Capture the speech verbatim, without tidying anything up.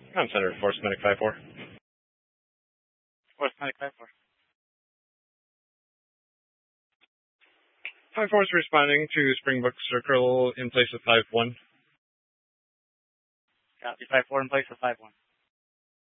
I'm Center Force Medic five four. Force Medic five four. five four is responding to Springbrook Circle in place of five one. Copy. five four in place of five one.